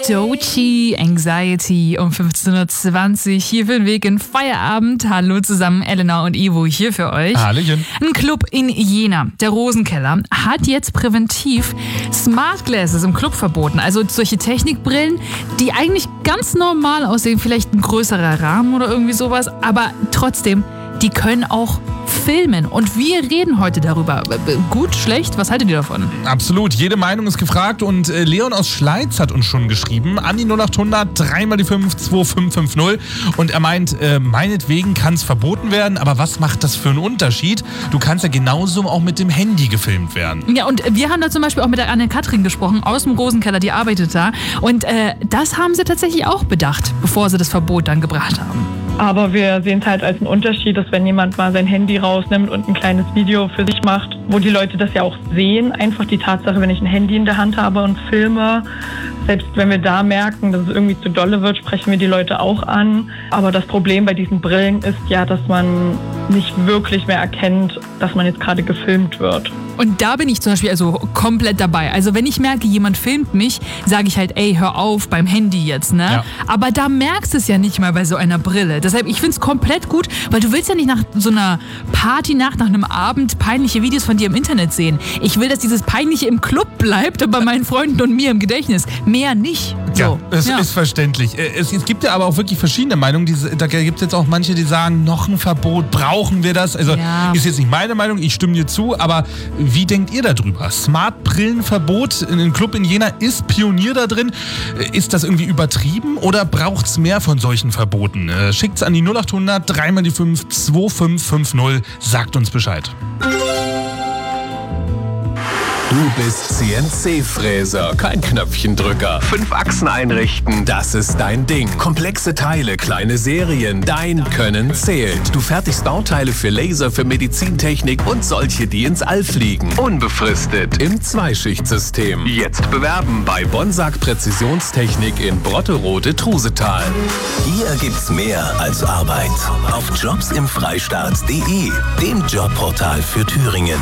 Doechii, Anxiety um 15.20 Uhr hier für den Weg in Feierabend. Hallo zusammen, Elena und Ivo hier für euch. Hallöchen. Ein Club in Jena, der Rosenkeller, hat jetzt präventiv Smart Glasses im Club verboten. Also solche Technikbrillen, die eigentlich ganz normal aussehen, vielleicht ein größerer Rahmen oder irgendwie sowas, aber trotzdem, die können auch filmen. Und wir reden heute darüber. Gut, schlecht? Was haltet ihr davon? Absolut. Jede Meinung ist gefragt. Und Leon aus Schleiz hat uns schon geschrieben. An die 0800 3 mal die 5 2550. Und er meint, meinetwegen kann es verboten werden. Aber was macht das für einen Unterschied? Du kannst ja genauso auch mit dem Handy gefilmt werden. Ja, und wir haben da zum Beispiel auch mit der Anne-Kathrin gesprochen, aus dem Rosenkeller, die arbeitet da. Und das haben sie tatsächlich auch bedacht, bevor sie das Verbot dann gebracht haben. Aber wir sehen es halt als einen Unterschied, dass wenn jemand mal sein Handy rausnimmt und ein kleines Video für sich macht, wo die Leute das ja auch sehen, einfach die Tatsache, wenn ich ein Handy in der Hand habe und filme, selbst wenn wir da merken, dass es irgendwie zu dolle wird, sprechen wir die Leute auch an. Aber das Problem bei diesen Brillen ist ja, dass man nicht wirklich mehr erkennt, dass man jetzt gerade gefilmt wird. Und da bin ich zum Beispiel also komplett dabei. Also wenn ich merke, jemand filmt mich, sage ich halt, ey, hör auf beim Handy jetzt, ne? Ja. Aber da merkst du es ja nicht mal bei so einer Brille. Deshalb, ich finde es komplett gut, weil du willst ja nicht nach so einer Partynacht, nach einem Abend peinliche Videos von dir im Internet sehen. Ich will, dass dieses Peinliche im Club bleibt und bei meinen Freunden und mir im Gedächtnis. Mehr nicht. So. Ja, es ist verständlich. Es gibt ja aber auch wirklich verschiedene Meinungen. Da gibt es jetzt auch manche, die sagen, noch ein Verbot, brauchen wir das? Also ist jetzt nicht meine Meinung, ich stimme dir zu, aber wie denkt ihr darüber? Smart-Brillenverbot in einem Club in Jena ist Pionier da drin. Ist das irgendwie übertrieben oder braucht es mehr von solchen Verboten? Schickt's an die 0800 3 mal die 5 2550. Sagt uns Bescheid. Du bist CNC-Fräser, kein Knöpfchendrücker. 5 Achsen einrichten, das ist dein Ding. Komplexe Teile, kleine Serien, dein Können zählt. Du fertigst Bauteile für Laser, für Medizintechnik und solche, die ins All fliegen. Unbefristet im Zweischichtsystem. Jetzt bewerben bei Bonsack Präzisionstechnik in Brotterode-Trusetal. Hier gibt's mehr als Arbeit. Auf jobsimfreistaat.de, dem Jobportal für Thüringen.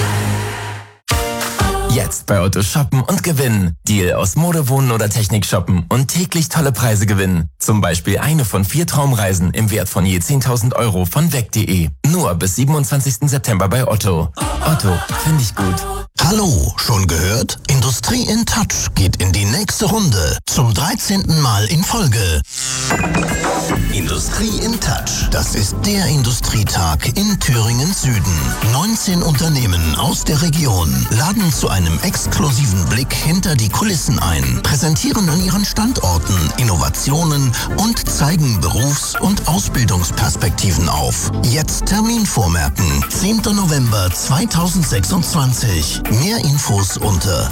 Jetzt bei Otto shoppen und gewinnen. Deal aus Mode, Wohnen oder Technik shoppen und täglich tolle Preise gewinnen. Zum Beispiel eine von 4 Traumreisen im Wert von je 10.000 Euro von weg.de. Nur bis 27. September bei Otto. Otto, finde ich gut. Hallo, schon gehört? Industrie in Touch geht in die nächste Runde. Zum 13. Mal in Folge. Industrie in Touch. Das ist der Industrietag in Thüringen Süden. 19 Unternehmen aus der Region laden zu einem exklusiven Blick hinter die Kulissen ein, präsentieren an ihren Standorten Innovationen und zeigen Berufs- und Ausbildungsperspektiven auf. Jetzt Termin vormerken. 10. November 2026. Mehr Infos unter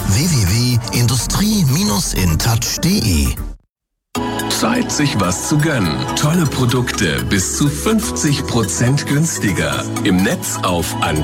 www.industrie-intouch.de. Zeit, sich was zu gönnen. Tolle Produkte bis zu 50% günstiger. Im Netz auf